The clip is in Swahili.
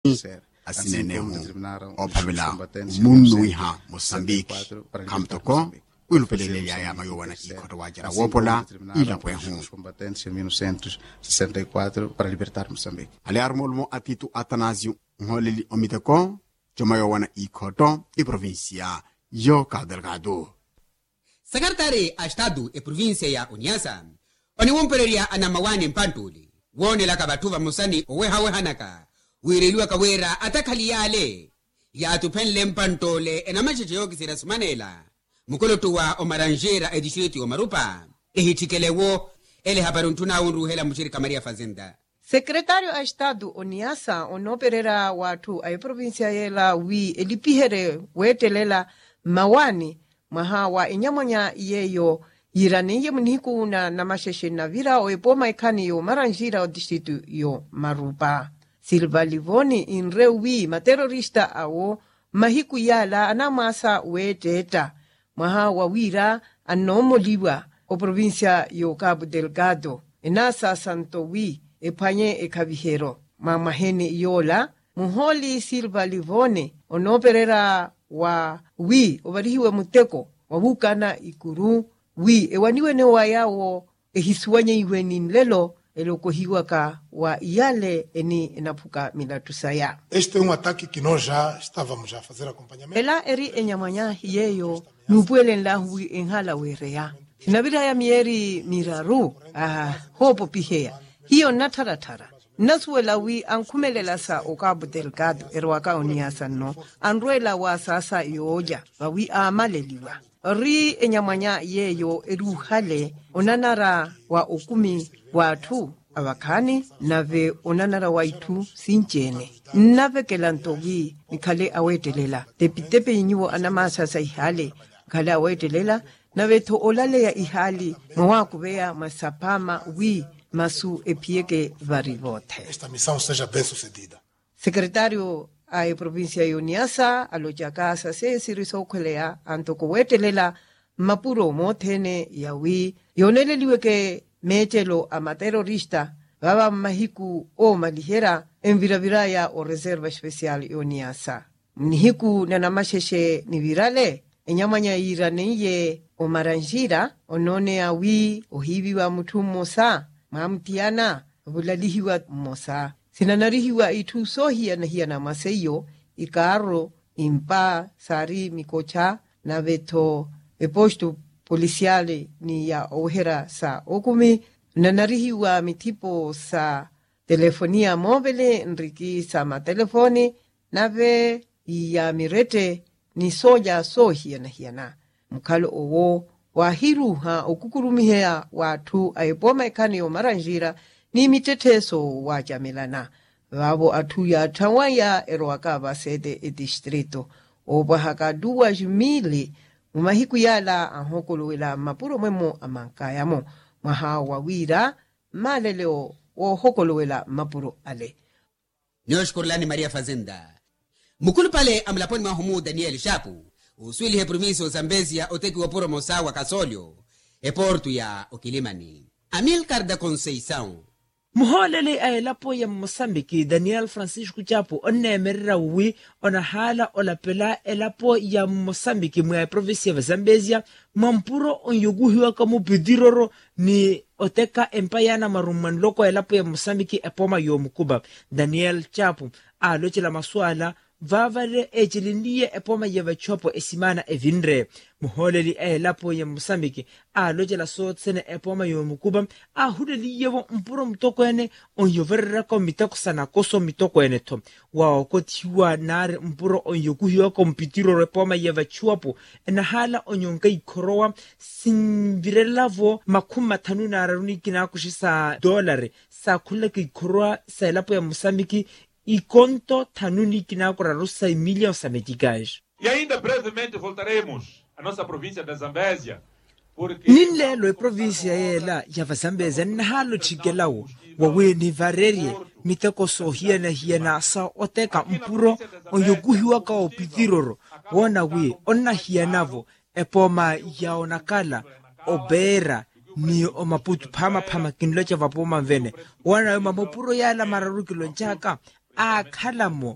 asinenehu ophabela umuntu iha Mozambique kamtoko ulupelelelia ya mayowana ikhoto wajira wopola ilapwehu Os combatentes em 1964 para libertar Moçambique. ale armolmo atitu Atanasio ngoleli omiteko jomayowana ikhoto provincia yo Cabo Delgado. Secretary a Estado e província ya Uniasa oniwompereria anamawani mpantuli wone la kabatuva musani owehawe hanaka wireliwa kawera atakali yale ya atupenle mpantole enamacheche yoki sirasumanela mukolotuwa omaranjera edishiriti omarupa ehitikelewo ele habaruntuna unruhela mshirika Maria Fazenda. Secretário a Estado Oniasa onoperera watu a província yela wi elipihere wetelela mawani mahawa inyamanya yeyo yiraniye muniku na masheshe na vira oepoma ikani yo maranjira o distrito yo Marupa. Silva Livoni inrewi materorista awo mahiku yala anamasa weteta mahawa wira anomoliwa o província yo Cabo Delgado enasa Santo wi epanye ekavihero mamahene yola muholi Silva Livoni onoperera wa wi obarihiwe muteko wabukana ikuru wi ewaniwe ne wayawo ehisuanye iweni lelo elokohiwaka wa yale eni enapuka milatusaya. Este é ataque que nós já estávamos a fazer acompanhamento. Ela eri enyamanya yeyo nubuele hui enhala werea sinabira ya mieri miraru hopo pihea hiyo nataratara nasuela wi ankumelela sa o Cabo Delgado erwaka Oniasa no anruela wa sasa yoja wi amaleliwa ri enyamanya yeyo eruhale onanara wa okumi watu awakani nave onanara waitu sinchene nave kelantogi nikale awetelela tepitepe inyiwo anamasa sa ihale kale awetelela nave to olale ya ihali mwakubea masapama wi masu epieke varivote. Esta missão seja bem sucedida. Secretário a província de Oniasa alojaka se siriso kwelea antoko wetelela mapuro motene yawi yoneleliwe ke metelo amaterorista baba mahiku o malihera enviraviraya o reserva especial Oniasa mnihiku nanamasheshe ni virale enyamanya iraneye o maranjira onone awi ohivi wa mutumo sa mamtiana bulalihiwa mosa sinanarihiwa itu sohia na hiya na maseyo ikaro impa sari mikocha na veto posto policiale ni ya ohera sa okumi nanarihiwa mitipo sa telefonia mobile nriki sa matelefoni nave ya mirete ni soja sohia na hiya na mkalo owo wahiruha okukurumihea watu aipoma ikani o maranjira ni miteteso wa jamelana wabo atuya tawaya erwaka basede e distrito obahaka duwa jumili mumahiku yala ahokoluwela mapuro mwemo amankayamo mahawa wira maleleo ohokoluwela mapuro ale. Nyoshkurlani Maria Fazenda mukulu pale amlaponi mahumu Daniel Shapu uswili he provincio Zambezia oteki wapuro mosawa Kasolio e portu ya Okilimani. Amilcar da Conceição muholele aelapo ya Mozambique Daniel Francisco Chapo onemerera wi onahala olapela elapo ya Mozambique mwa provinsia ya Zambezia mampuro onyuguhiwa kama bidiroro ni oteka empayana maruman loko elapo ya Mozambique epoma yo mukuba. Daniel Chapo alochela maswala vavale ejilinie epoma yeva chopo esimana evinre muholeli elapo ya Mozambique alochela sotsene epoma yo mukuba ahudeli yevo mpuro mtoko ene onyoverera ko mitoko sana koso mitoko ene to wao kotiwa nare mpuro onyokuhiwa ko mpitiro epoma yeva chopo ena hala onyonka ikorowa sinvirelavo makuma tanu nararuni kinakushisa $, sa kula ikorowa sa elapo ya Mozambique e conto tanuni kinakora russa milhões americanos. E ainda brevemente voltaremos à nossa província da Zambésia, porque ninlelo província ela ya Zambésia nahalo chikelawo wawe ni varerie miteko sohia na hiena sa oteka mpuro onyoguhiwa ka opitiroro wona we onna hienavo epoma ya onakala obera ni o maputu pama kinlocha vapoma vene wana mapuro yala mararukilo nchaka akhalamo